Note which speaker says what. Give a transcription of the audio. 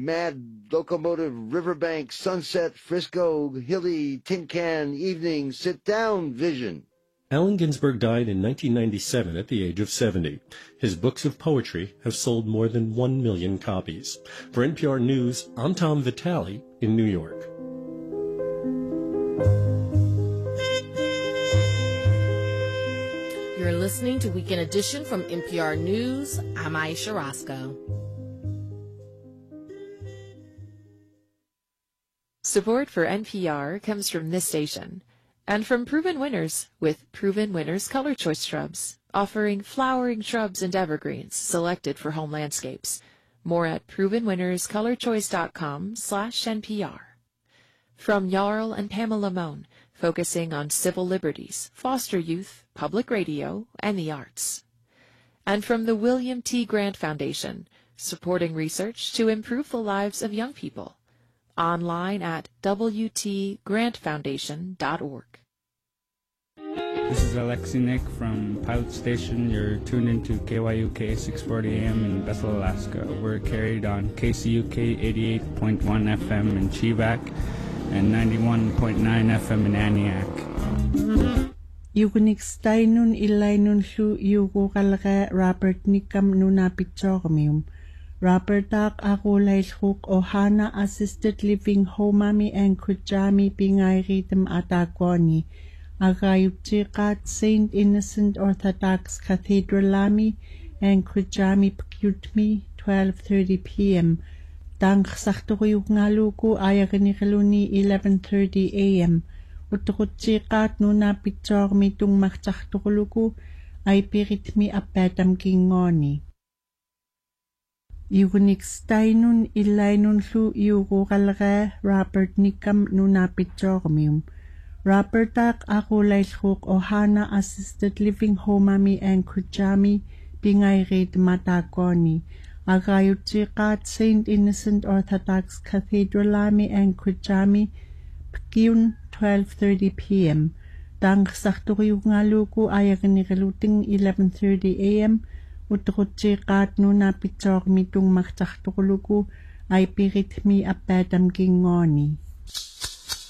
Speaker 1: Mad Locomotive, Riverbank, Sunset, Frisco, Hilly, Tin Can, Evening, Sit Down, Vision.
Speaker 2: Allen Ginsberg died in 1997 at the age of 70. His books of poetry have sold more than 1 million copies. For NPR News, I'm Tom Vitale in New York.
Speaker 3: You're listening to Weekend Edition from NPR News. I'm Aisha Roscoe.
Speaker 4: Support for NPR comes from this station and from Proven Winners with Proven Winners Color Choice Shrubs, offering flowering shrubs and evergreens selected for home landscapes. More at provenwinnerscolorchoice.com/NPR. From Jarl and Pamela Mohn, focusing on civil liberties, foster youth, public radio, and the arts. And from the William T. Grant Foundation, supporting research to improve the lives of young people. Online at wtgrantfoundation.org.
Speaker 5: This is Alexi Nick from Pilot Station. You're tuned into KYUK 640 AM in Bethel, Alaska. We're carried on KCUK 88.1 FM in Chivak and 91.9 FM in Aniak.
Speaker 6: Yugunik stainun ilainun su yugu kalga Robert Nikam nunapitsormium. Robertak akulaishuk ohana assisted living homami and kujami pingairitem atakoni. Agayutikat Saint Innocent Orthodox Cathedralami and kujami pkyutmi 12:30 p.m. Dank sakturiyuk ngaluku ayaganikaluni 11:30 a.m. Utukutikat nunapitsormi tung maksakturuluku ay piritmi apetam kingoni. Yugunik stainun ilainun su yugu kalga Robert Nikam nunapitsormium. Robertak akulaishuk ohana assisted living homami and kujami bingairit matakoni. Agayutikat Saint Innocent Orthodox Cathedralami and kujami pkyun 12:30 p.m. Dank sakturiyuk ngaluku ayaganigaluting 11:30 a.m. Utukutikat nunapitsormi tung maksakturuluku ay piritmi apetam kingoni.